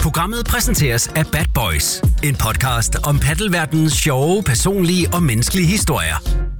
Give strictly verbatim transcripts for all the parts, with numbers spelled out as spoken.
Programmet præsenteres af Bad Boys, en podcast om paddelverdenens sjove, personlige og menneskelige historier.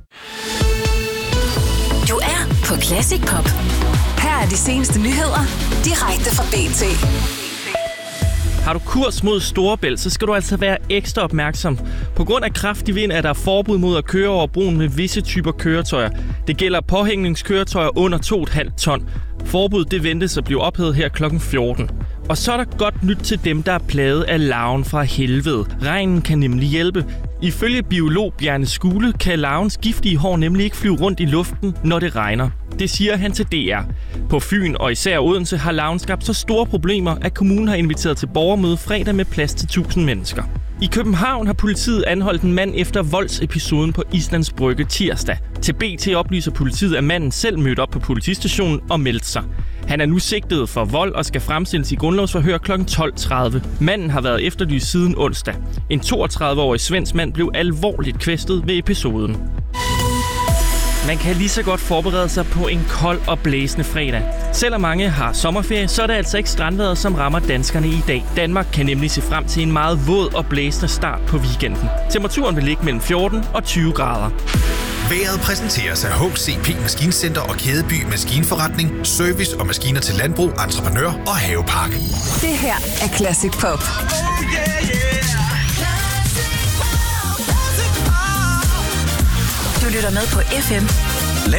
Du er på Classic Pop. Her er de seneste nyheder, direkte fra B T. Har du kurs mod Storebælt, så skal du altså være ekstra opmærksom. På grund af kraftig vind er der forbud mod at køre over broen med visse typer køretøjer. Det gælder påhængningskøretøjer under to komma fem ton. Forbuddet det ventes at blive ophævet her klokken fjorten. Og så er der godt nyt til dem, der er plaget af larven fra helvede. Regnen kan nemlig hjælpe. Ifølge biolog Bjarne Skule kan larvens giftige hår nemlig ikke flyve rundt i luften, når det regner. Det siger han til D R. På Fyn og især Odense har larven skabt så store problemer, at kommunen har inviteret til borgermøde fredag med plads til tusind mennesker. I København har politiet anholdt en mand efter voldsepisoden på Islands Brygge tirsdag. Til B T oplyser politiet, at manden selv mødte op på politistationen og meldte sig. Han er nu sigtet for vold og skal fremstilles i grundlovsforhør klokken tolv tredive. Manden har været efterlyst siden onsdag. En toogtredive-årig svensk mand blev alvorligt kvæstet ved episoden. Man kan lige så godt forberede sig på en kold og blæsende fredag. Selvom mange har sommerferie, så er det altså ikke strandvejret, som rammer danskerne i dag. Danmark kan nemlig se frem til en meget våd og blæsende start på weekenden. Temperaturen vil ligge mellem fjorten og tyve grader. Vejret præsenteres af H C P Maskincenter og Kædeby Maskinforretning, service og maskiner til landbrug, entreprenør og havepark. Det her er Classic Pop. Oh, yeah, yeah. Du lytter med på F M